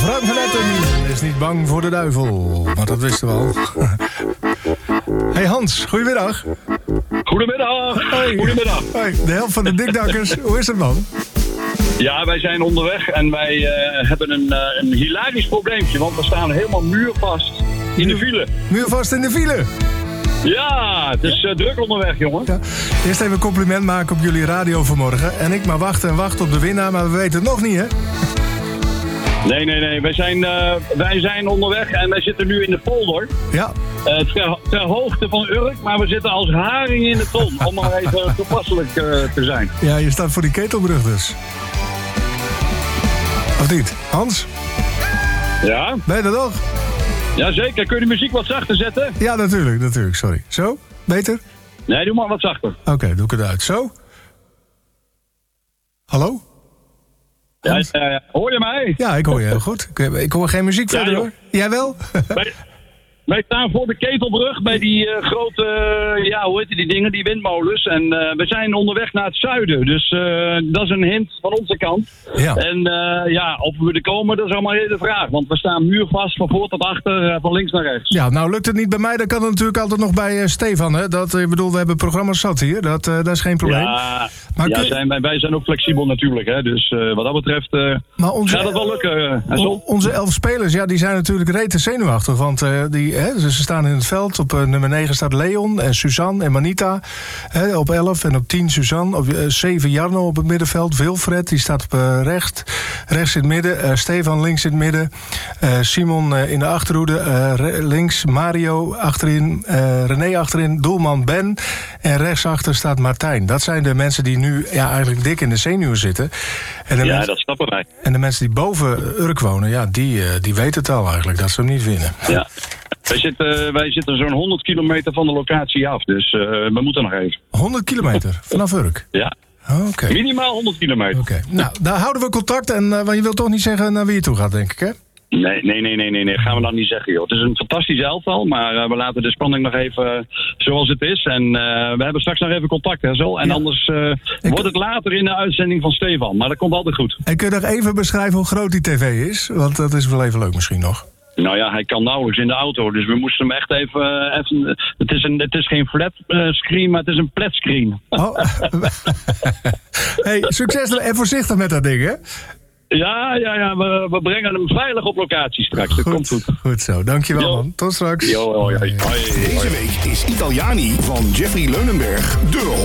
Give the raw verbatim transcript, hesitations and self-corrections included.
Frank van Etten is niet bang voor de duivel. Maar dat wisten we al. Hey Hans, goedemiddag. Goedemiddag. Hey. Goedemiddag. Hey, de helft van de dikdakkers. Hoe is het, man? Ja, wij zijn onderweg en wij uh, hebben een, uh, een hilarisch probleempje. Want we staan helemaal muurvast in de file. Muurvast in de file? Ja, het is uh, druk onderweg, jongen. Ja. Eerst even een compliment maken op jullie radio vanmorgen. En ik maar wachten en wachten op de winnaar, maar we weten het nog niet, hè? Nee, nee, nee. Wij zijn, uh, wij zijn onderweg en wij zitten nu in de polder. Ja. Uh, ter, ter hoogte van Urk, maar we zitten als haring in de ton. Om maar even toepasselijk uh, te zijn. Ja, je staat voor die ketelbrug dus. Of niet? Hans? Ja? Ben je er nog? Jazeker. Kun je de muziek wat zachter zetten? Ja, natuurlijk, natuurlijk. Sorry. Zo? Beter? Nee, doe maar wat zachter. Oké, okay, doe ik het uit. Zo? Hallo? Ja, ja, ja. Hoor je mij? Ja, ik hoor je heel goed. Ik, ik hoor geen muziek verder, ja, hoor. Jij wel? Wij, wij staan voor de Ketelbrug bij die uh, grote, uh, ja, hoe heet die dingen, die windmolens. En uh, we zijn onderweg naar het zuiden. Dus uh, dat is een hint van onze kant. Ja. En uh, ja, of we er komen, dat is allemaal de vraag. Want we staan muurvast van voor tot achter, uh, van links naar rechts. Ja, nou lukt het niet bij mij, dan kan het natuurlijk altijd nog bij uh, Stefan. Hè? Dat, ik bedoel, we hebben programma's zat hier. Dat, uh, dat is geen probleem. Ja, maar ja kun... zijn, wij, wij zijn ook flexibel natuurlijk. Hè? Dus uh, wat dat betreft uh, maar onze, gaat het wel lukken. Uh, on, onze elf spelers, ja, die zijn natuurlijk rete zenuwachtig. Want uh, die, hè, ze staan in het veld. Op uh, nummer negen staat Leon en Suzanne en Manita. Hè, op elf en op tien Suzanne. Op uh, zeven Jarno op het middenveld. Wilfred, die staat op uh, rechts. Rechts in het midden. Uh, Stefan links in het midden. Uh, Simon uh, in de achterhoede. Uh, re- links Mario achterin. Uh, René achterin. Doelman Ben. En rechtsachter staat Martijn. Dat zijn de mensen die nu ja, eigenlijk dik in de zenuwen zitten. En de ja, mensen, dat snappen wij. En de mensen die boven Urk wonen, ja, die, uh, die weten het al eigenlijk. Dat ze hem niet winnen. Ja. Wij zitten, wij zitten zo'n honderd kilometer van de locatie af, dus uh, we moeten nog even. honderd kilometer vanaf Urk? Ja. Oké. Okay. Minimaal honderd kilometer. Oké. Okay. Nou, daar houden we contact. En uh, want je wilt toch niet zeggen naar wie je toe gaat, denk ik, hè? Nee, nee, nee, nee, nee, nee. Gaan we dan niet zeggen, joh. Het is een fantastisch elftal, maar uh, we laten de spanning nog even uh, zoals het is. En uh, we hebben straks nog even contact, hè, zo. En ja. anders uh, ik... wordt het later in de uitzending van Stefan. Maar dat komt altijd goed. En kun je nog even beschrijven hoe groot die tv is? Want dat is wel even leuk misschien nog. Nou ja, hij kan nauwelijks in de auto, dus we moesten hem echt even... Uh, even het, is een, het is geen flat uh, screen, maar het is een plat screen. Oh. Hey, succes en voorzichtig met dat ding, hè? Ja, ja, ja, we, we brengen hem veilig op locatie straks. Dat goed, komt goed. Goed zo, dankjewel jo. man. Tot straks. Jo, hoi, hoi. Deze week is Italiani van Jeffrey Leunenberg de